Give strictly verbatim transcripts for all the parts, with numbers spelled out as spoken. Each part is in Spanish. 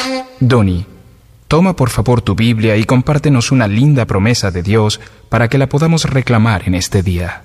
Donnie, toma por favor tu Biblia y compártenos una linda promesa de Dios para que la podamos reclamar en este día.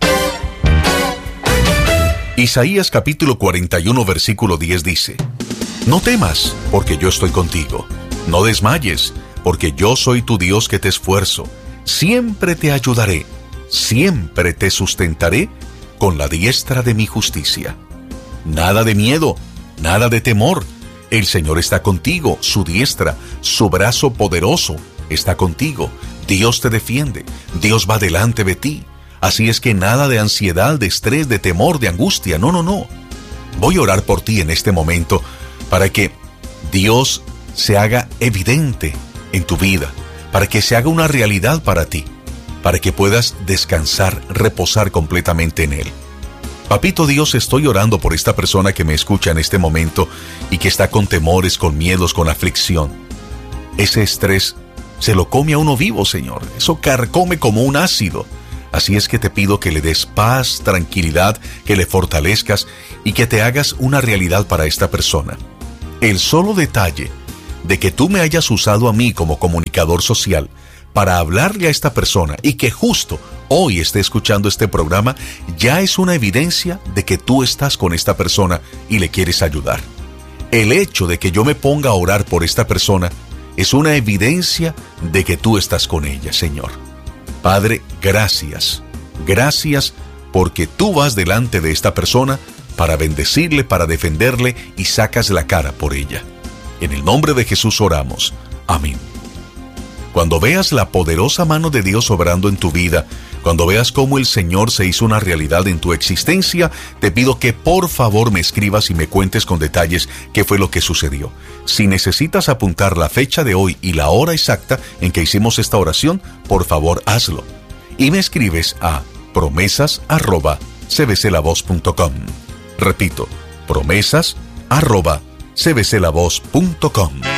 Isaías capítulo cuarenta y uno versículo diez dice: No temas, porque yo estoy contigo. No desmayes, porque yo soy tu Dios que te esfuerzo. Siempre te ayudaré, siempre te sustentaré con la diestra de mi justicia. Nada de miedo, nada de temor. El Señor está contigo, su diestra, su brazo poderoso está contigo. Dios te defiende, Dios va delante de ti. Así es que nada de ansiedad, de estrés, de temor, de angustia, no, no, no. Voy a orar por ti en este momento para que Dios se haga evidente en tu vida, para que se haga una realidad para ti, para que puedas descansar, reposar completamente en Él. Papito Dios, estoy orando por esta persona que me escucha en este momento y que está con temores, con miedos, con aflicción. Ese estrés se lo come a uno vivo, Señor. Eso carcome como un ácido. Así es que te pido que le des paz, tranquilidad, que le fortalezcas y que te hagas una realidad para esta persona. El solo detalle de que tú me hayas usado a mí como comunicador social para hablarle a esta persona y que justo hoy esté escuchando este programa, ya es una evidencia de que tú estás con esta persona y le quieres ayudar. El hecho de que yo me ponga a orar por esta persona es una evidencia de que tú estás con ella, Señor. Padre, gracias, gracias porque tú vas delante de esta persona para bendecirle, para defenderle y sacas la cara por ella. En el nombre de Jesús oramos. Amén. Cuando veas la poderosa mano de Dios obrando en tu vida, cuando veas cómo el Señor se hizo una realidad en tu existencia, te pido que por favor me escribas y me cuentes con detalles qué fue lo que sucedió. Si necesitas apuntar la fecha de hoy y la hora exacta en que hicimos esta oración, por favor hazlo. Y me escribes a promesas arroba c b c la voz punto com. Repito, promesas arroba c b c la voz punto com.